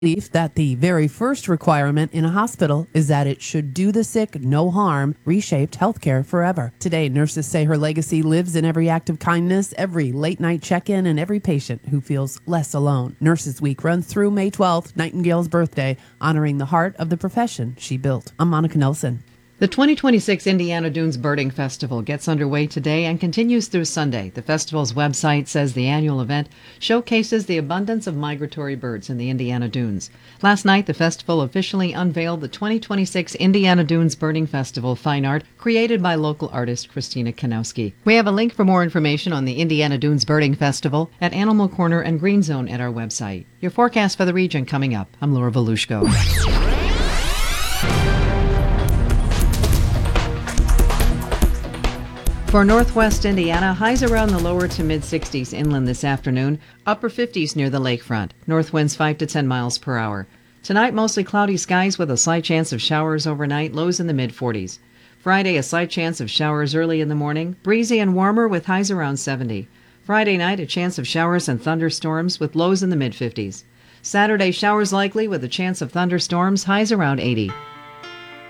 belief that the very first requirement in a hospital is that it should do the sick no harm, reshaped healthcare forever. Today, nurses say her legacy lives in every act of kindness, every late-night check-in, and every patient who feels less alone. Nurses Week runs through May 12th, Nightingale's birthday, honoring the heart of the profession she built. I'm Monica Nelson. The 2026 Indiana Dunes Birding Festival gets underway today and continues through Sunday. The festival's website says the annual event showcases the abundance of migratory birds in the Indiana Dunes. Last night, the festival officially unveiled the 2026 Indiana Dunes Birding Festival Fine Art, created by local artist Christina Kanowski. We have a link for more information on the Indiana Dunes Birding Festival at Animal Corner and Green Zone at our website. Your forecast for the region coming up. I'm Laura Volushko. For northwest Indiana, highs around the lower to mid-60s inland this afternoon, upper 50s near the lakefront. North winds 5 to 10 miles per hour. Tonight, mostly cloudy skies with a slight chance of showers overnight, lows in the mid-40s. Friday, a slight chance of showers early in the morning, breezy and warmer with highs around 70. Friday night, a chance of showers and thunderstorms with lows in the mid-50s. Saturday, showers likely with a chance of thunderstorms, highs around 80.